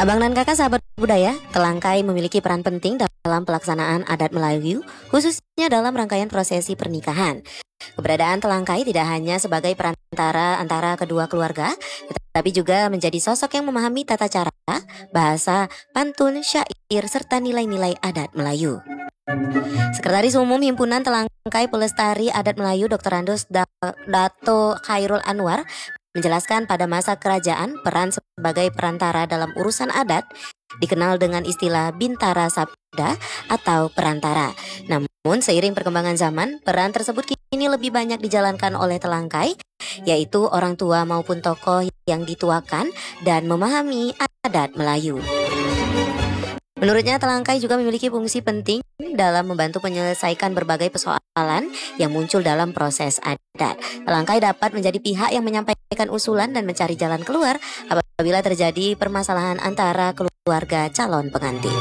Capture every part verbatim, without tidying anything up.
Abang dan kakak sahabat budaya, Telangkai memiliki peran penting dalam pelaksanaan adat Melayu, khususnya dalam rangkaian prosesi pernikahan. Keberadaan Telangkai tidak hanya sebagai perantara antara kedua keluarga, tetapi juga menjadi sosok yang memahami tata cara, bahasa, pantun, syair, serta nilai-nilai adat Melayu. Sekretaris Umum Himpunan Telangkai Pelestari Adat Melayu doktor Andos Da- Dato Khairul Anwar menjelaskan pada masa kerajaan peran sebagai perantara dalam urusan adat dikenal dengan istilah bintara sabda atau perantara. Namun seiring perkembangan zaman, peran tersebut kini lebih banyak dijalankan oleh Telangkai, yaitu orang tua maupun tokoh yang dituakan dan memahami adat Melayu. Menurutnya, Telangkai juga memiliki fungsi penting dalam membantu menyelesaikan berbagai persoalan yang muncul dalam proses adat. Telangkai dapat menjadi pihak yang menyampaikan usulan dan mencari jalan keluar apabila terjadi permasalahan antara keluarga calon pengantin.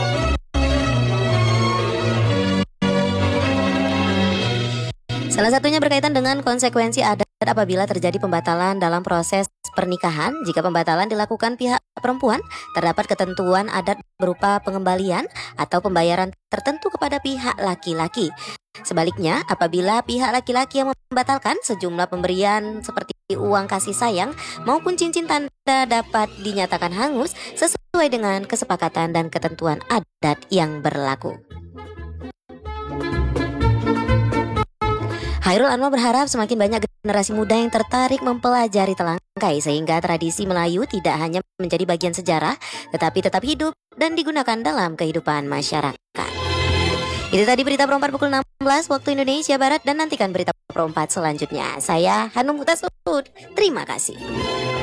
Salah satunya berkaitan dengan konsekuensi adat apabila terjadi pembatalan dalam proses pernikahan. Jika pembatalan dilakukan pihak perempuan, terdapat ketentuan adat berupa pengembalian atau pembayaran tertentu kepada pihak laki-laki. Sebaliknya, apabila pihak laki-laki yang membatalkan, sejumlah pemberian seperti uang kasih sayang maupun cincin tanda dapat dinyatakan hangus sesuai dengan kesepakatan dan ketentuan adat yang berlaku. Khairul Anwar berharap semakin banyak generasi muda yang tertarik mempelajari Telangkai sehingga tradisi Melayu tidak hanya menjadi bagian sejarah, tetapi tetap hidup dan digunakan dalam kehidupan masyarakat. Itu tadi berita perempat pukul enam belas waktu Indonesia Barat, dan nantikan berita perempat selanjutnya. Saya Hanum Mutasud. Terima kasih.